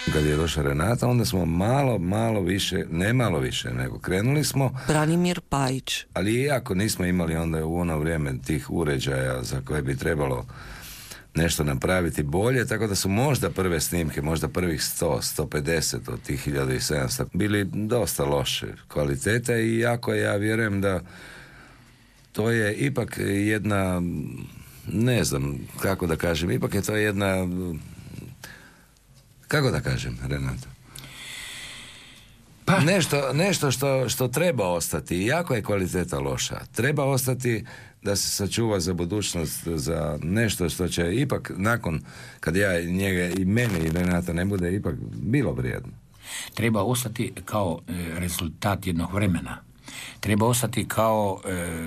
Kad je došla Renata, onda smo malo više, ne malo više, nego krenuli smo. Branimir Pajić. Ali iako nismo imali onda u ono vrijeme tih uređaja za koje bi trebalo nešto napraviti bolje, tako da su možda prve snimke, možda prvih 100, 150 od tih 1700 bili dosta loše kvalitete i jako ja vjerujem da to je ipak jedna, ne znam kako da kažem, ipak je to jedna, kako da kažem, Renata? Pa. Nešto što treba ostati, iako je kvaliteta loša, treba ostati da se sačuva za budućnost, za nešto što će ipak nakon, kad ja njega i mene i Renata ne bude, ipak bilo vrijedno. Treba ostati kao rezultat jednog vremena. Treba ostati kao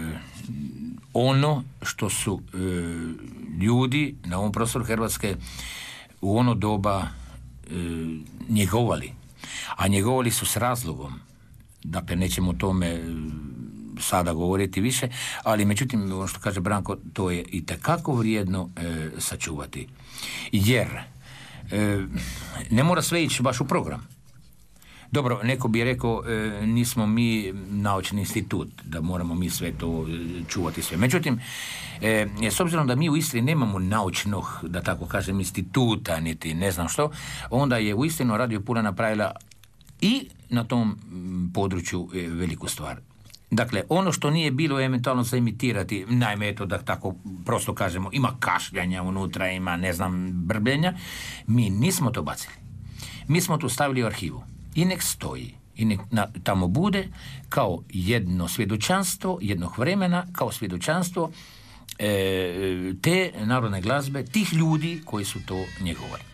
ono što su ljudi na ovom prostoru Hrvatske u ono doba njegovali. A njegovali su s razlogom. Dakle, nećemo o tome sada govoriti više, ali međutim, ono što kaže Branko, to je itekako vrijedno sačuvati. Jer ne mora sve ići baš u program. Dobro, neko bi rekao, nismo mi naučni institut, da moramo mi sve to čuvati sve. Međutim, s obzirom da mi u Istri nemamo naučnog, da tako kažem, instituta, niti ne znam što, onda je uistinu Radio Pula napravila i na tom području veliku stvar. Dakle, ono što nije bilo eventualno za imitirati, naime, eto da tako prosto kažemo, ima kašljanja unutra, ima, ne znam, brbljenja, mi nismo to bacili. Mi smo to stavili u arhivu. I nek stoji. I nek tamo bude kao jedno svjedočanstvo, jednog vremena, kao svjedočanstvo te narodne glazbe, tih ljudi koji su to njegovali.